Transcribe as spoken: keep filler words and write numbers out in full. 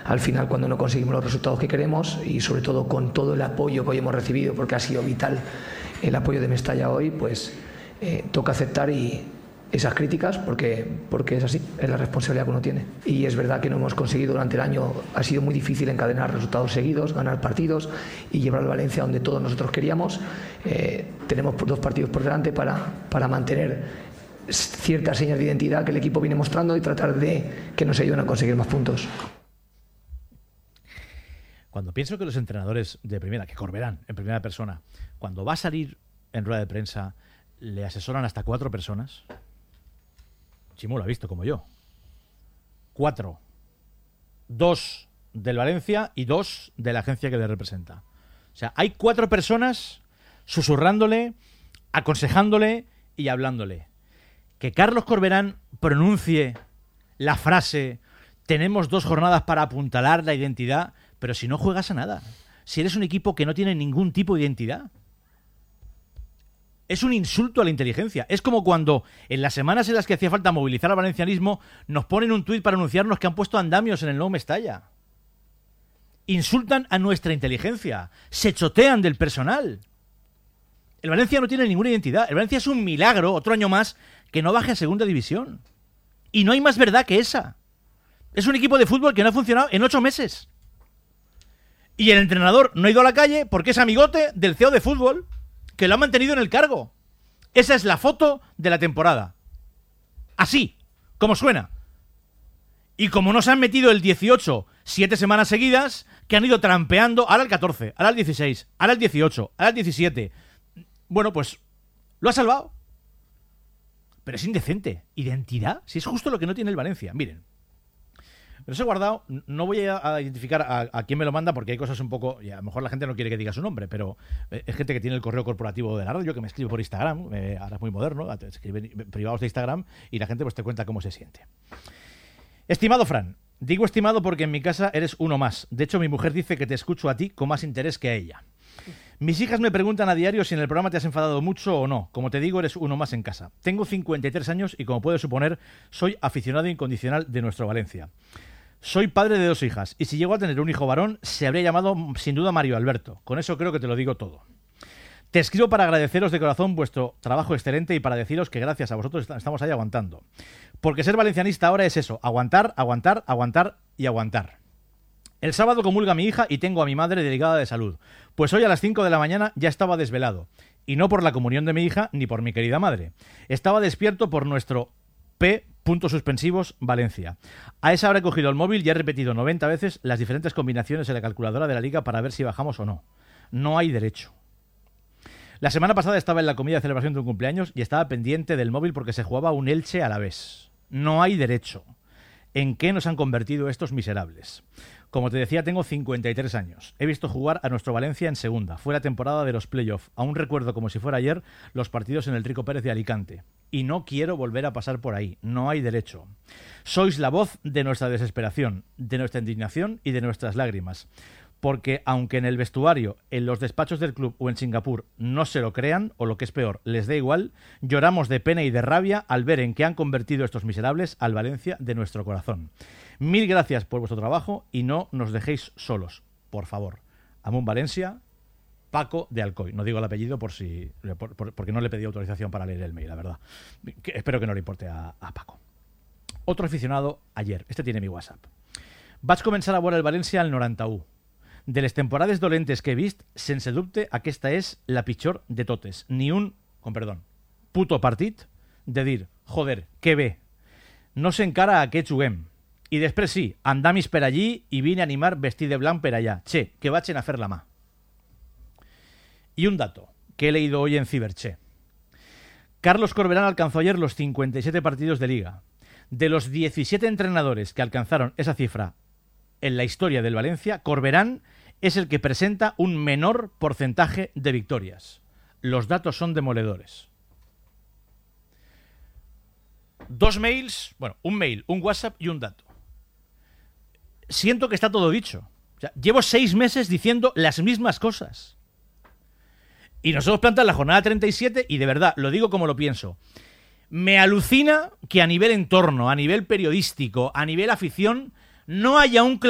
al final cuando no conseguimos los resultados que queremos y sobre todo con todo el apoyo que hoy hemos recibido, porque ha sido vital el apoyo de Mestalla hoy, pues eh, toca aceptar y esas críticas porque, porque es así, es la responsabilidad que uno tiene. Y es verdad que no hemos conseguido durante el año, ha sido muy difícil encadenar resultados seguidos, ganar partidos y llevar al Valencia donde todos nosotros queríamos. Eh, tenemos dos partidos por delante para, para mantener ciertas señas de identidad que el equipo viene mostrando y tratar de que nos ayuden a conseguir más puntos. Cuando pienso que los entrenadores de primera, que Corberán en primera persona, cuando va a salir en rueda de prensa, le asesoran hasta cuatro personas. Chimo lo ha visto como yo. Cuatro. Dos del Valencia y dos de la agencia que le representa. O sea, hay cuatro personas susurrándole, aconsejándole y hablándole. Que Carlos Corberán pronuncie la frase tenemos dos jornadas para apuntalar la identidad, pero si no juegas a nada. Si eres un equipo que no tiene ningún tipo de identidad. Es un insulto a la inteligencia. Es como cuando en las semanas en las que hacía falta movilizar al valencianismo nos ponen un tuit para anunciarnos que han puesto andamios en el nuevo Mestalla. Insultan a nuestra inteligencia. Se chotean del personal. El Valencia no tiene ninguna identidad. El Valencia es un milagro, otro año más, que no baje a segunda división. Y no hay más verdad que esa. Es un equipo de fútbol que no ha funcionado en ocho meses. Y el entrenador no ha ido a la calle porque es amigote del C E O de fútbol que lo ha mantenido en el cargo. Esa es la foto de la temporada. Así, como suena. Y como no se han metido el dieciocho siete semanas seguidas, que han ido trampeando, ahora el catorce, ahora el dieciséis, ahora el dieciocho, ahora el diecisiete. Bueno, pues lo ha salvado. Pero es indecente. ¿Identidad? Si es justo lo que no tiene el Valencia. Miren. Me los he guardado, no voy a identificar a, a quién me lo manda porque hay cosas un poco, y a lo mejor la gente no quiere que diga su nombre, pero es gente que tiene el correo corporativo de la radio, que me escribe por Instagram, eh, ahora es muy moderno, te escriben privados de Instagram y la gente pues te cuenta cómo se siente. Estimado Fran, digo estimado porque en mi casa eres uno más. De hecho, mi mujer dice que te escucho a ti con más interés que a ella. Mis hijas me preguntan a diario si en el programa te has enfadado mucho o no. Como te digo, eres uno más en casa. Tengo cincuenta y tres años y, como puedes suponer, soy aficionado incondicional de nuestro Valencia. Soy padre de dos hijas y si llego a tener un hijo varón se habría llamado sin duda Mario Alberto. Con eso creo que te lo digo todo. Te escribo para agradeceros de corazón vuestro trabajo excelente y para deciros que gracias a vosotros estamos ahí aguantando. Porque ser valencianista ahora es eso, aguantar, aguantar, aguantar y aguantar. El sábado comulga mi hija y tengo a mi madre delicada de salud. Pues hoy a las cinco de la mañana ya estaba desvelado. Y no por la comunión de mi hija ni por mi querida madre. Estaba despierto por nuestro P. Puntos suspensivos, Valencia. A esa hora he cogido el móvil y he repetido noventa veces las diferentes combinaciones en la calculadora de la liga para ver si bajamos o no. No hay derecho. La semana pasada estaba en la comida de celebración de un cumpleaños y estaba pendiente del móvil porque se jugaba un Elche a la vez. No hay derecho. ¿En qué nos han convertido estos miserables? Como te decía, tengo cincuenta y tres años. He visto jugar a nuestro Valencia en segunda. Fue la temporada de los playoffs. Aún recuerdo como si fuera ayer los partidos en el Rico Pérez de Alicante. Y no quiero volver a pasar por ahí. No hay derecho. Sois la voz de nuestra desesperación, de nuestra indignación y de nuestras lágrimas. Porque aunque en el vestuario, en los despachos del club o en Singapur no se lo crean, o lo que es peor, les dé igual, lloramos de pena y de rabia al ver en qué han convertido estos miserables al Valencia de nuestro corazón. Mil gracias por vuestro trabajo y no nos dejéis solos, por favor. Amun Valencia, Paco de Alcoy. No digo el apellido por si por, por, porque no le pedí autorización para leer el mail, la verdad. Que, espero que no le importe a, a Paco. Otro aficionado ayer, este tiene mi WhatsApp. Vaig començar a veure el València al noranta-u. De les temporades dolentes que he vist, sense dubte, aquesta és la pitjor de totes. Ni un, con perdón, puto partit de dir, joder, que bé. No sé encara a què juguem. I després sí, andamis per allí i vine a animar vestit de blanc per allá. Che, que vaig a fer la mà. Y un dato que he leído hoy en Ciberche. Carlos Corberán alcanzó ayer los cincuenta y siete partidos de liga. De los diecisiete entrenadores que alcanzaron esa cifra en la historia del Valencia, Corberán es el que presenta un menor porcentaje de victorias. Los datos son demoledores. Dos mails, bueno, un mail, un WhatsApp y un dato. Siento que está todo dicho. O sea, llevo seis meses diciendo las mismas cosas. Y nos hemos plantado en la jornada treinta y siete y de verdad, lo digo como lo pienso. Me alucina que a nivel entorno, a nivel periodístico, a nivel afición, no haya un